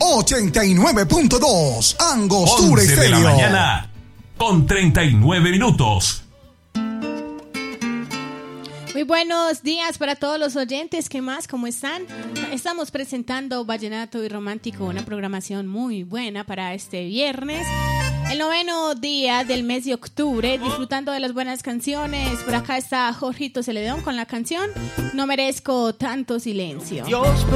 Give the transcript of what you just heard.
89.2 Angostura 11 de la Estéreo. mañana con 39 minutos. Muy buenos días para todos los oyentes. ¿Qué más? ¿Cómo están? Estamos presentando Vallenato y Romántico, una programación muy buena para este viernes, el 9º día del mes de octubre, disfrutando de las buenas canciones. Por acá está Jorgito Celedón con la canción No merezco tanto silencio.